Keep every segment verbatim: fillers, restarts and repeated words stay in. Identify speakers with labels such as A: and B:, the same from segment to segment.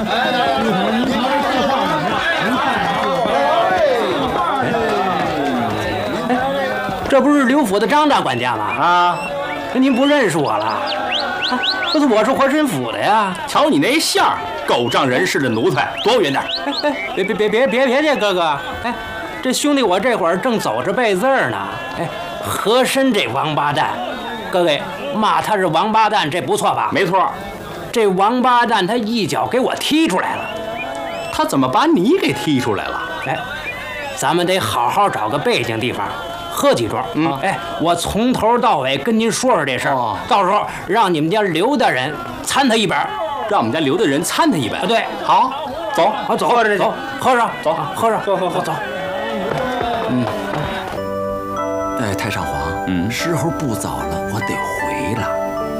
A: 这不是刘府的张大管家吗？啊，您不认识我了？啊，可是我是和珅府的呀。
B: 瞧你那相儿，狗仗人势的奴才，躲我远点！
A: 哎哎，别别别别别别介，哥哥！哎，这兄弟我这会儿正走着背字呢。哎，和珅这王八蛋，各位骂他是王八蛋，这不错吧？
B: 没错。
A: 这王八蛋他一脚给我踢出来了。
B: 他怎么把你给踢出来了？
A: 哎，咱们得好好找个背景地方。喝几桌，嗯，哎，我从头到尾跟您说说这事儿，哦、到时候让你们家刘大人参他一本，
B: 让我们家刘大人参他一本。
A: 啊，对，
B: 好，走，
A: 好走，喝着走，喝上，
B: 走，
A: 喝上，
B: 喝喝喝，
A: 走。
C: 嗯，哎，太上皇，嗯，时候不早了，我得回了。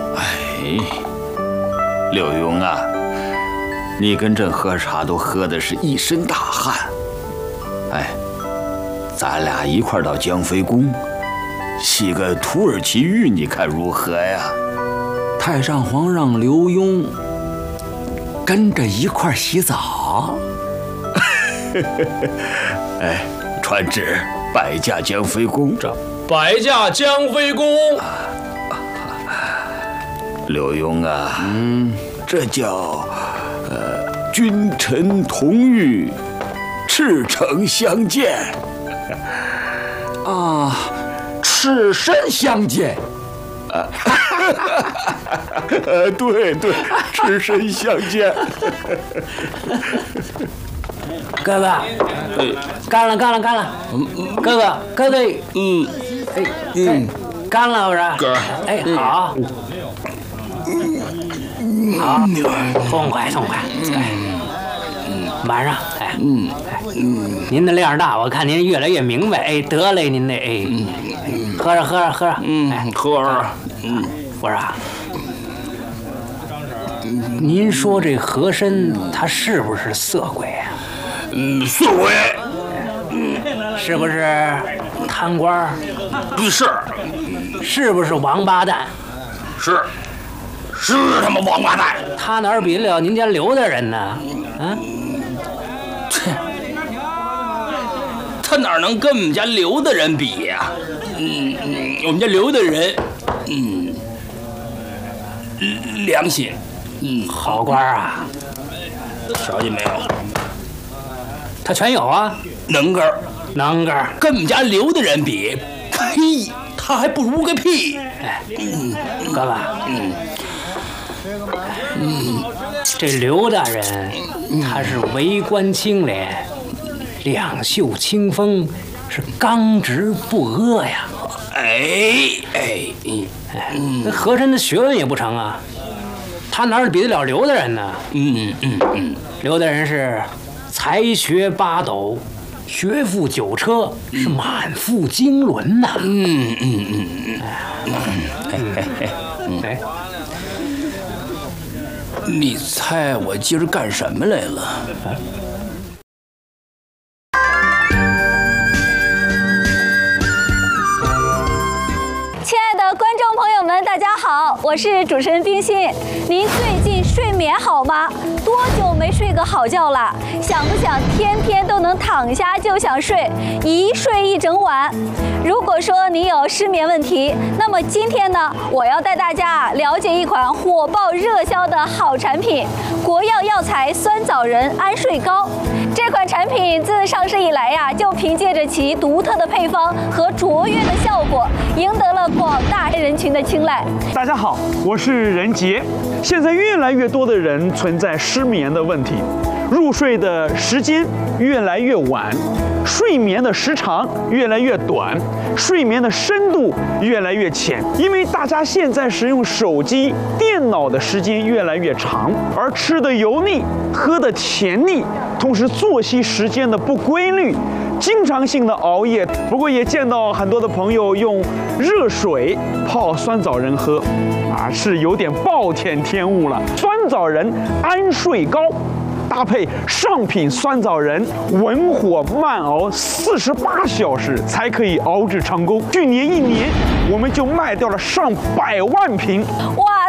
D: 哎，柳永啊，你跟朕喝茶都喝的是一身大汗，哎。咱俩一块到江妃宫，洗个土耳其浴，你看如何呀？
C: 太上皇让刘墉跟着一块洗澡。
D: 哎，传旨拜驾江妃宫。
B: 这拜驾江妃宫。
D: 刘墉啊，嗯，这叫呃君臣同浴，赤诚相见。
C: 啊，赤身相见，
D: 啊，呃，对对，赤身相见。
A: 哥哥，干了干了干了，哥哥哥哥，嗯，哎嗯，干了我说，
B: 哥，
A: 哎好，好，痛快痛快，哎。晚上，哎，嗯，哎，嗯，您的量大，我看您越来越明白，哎，得嘞，您那，哎，嗯，喝着喝着喝着，
B: 嗯，哎，喝着，
A: 嗯，我说，您说这和珅他是不是色鬼啊？
B: 嗯，色鬼，
A: 嗯，是不是贪官？
B: 是，
A: 是不是王八蛋？
B: 是，是他妈王八蛋！
A: 他哪儿比得了您家刘大人呢？啊？
B: 他哪能跟我们家刘大人比呀、啊？嗯嗯，我们家刘大人，嗯，良心，
A: 嗯，好官啊，
B: 瞧见没有？
A: 他全有啊，
B: 能根儿，
A: 能根儿，
B: 跟我们家刘大人比，呸，他还不如个屁！
A: 哎，嗯，哥哥，嗯，嗯，这刘大人他是为官清廉。两袖清风，是刚直不阿呀！
B: 哎哎
A: 哎，那和珅的学问也不成啊，他哪儿比得了刘大人呢？
B: 嗯嗯嗯，
A: 刘大人是才学八斗，学富九车，是满腹经纶呐！
B: 嗯嗯嗯嗯，哎哎哎，哎，你猜我今儿干什么来了？
E: 大家好，我是主持人冰心。您最近睡眠好吗？多久没睡个好觉了？想不想天天都能躺下就想睡，一睡一整晚？如果说你有失眠问题，那么今天呢，我要带大家了解一款火爆热销的好产品——国药药材酸枣仁安睡膏。这款产品自上市以来呀，就凭借着其独特的配方和卓越的效果，赢得了广大人群的青睐。
F: 大家好，我是任杰。现在越来越多的人存在失眠的问题，入睡的时间越来越晚，睡眠的时长越来越短，睡眠的深度越来越浅。因为大家现在使用手机、电脑的时间越来越长，而吃的油腻，喝的甜腻，同时作息时间的不规律，经常性的熬夜。不过也见到很多的朋友用热水泡酸枣仁喝，啊，是有点暴殄天物了。酸枣仁安睡膏搭配上品酸枣仁，文火慢熬四十八小时才可以熬制成功。去年一年，我们就卖掉了上百万瓶。
E: 哇，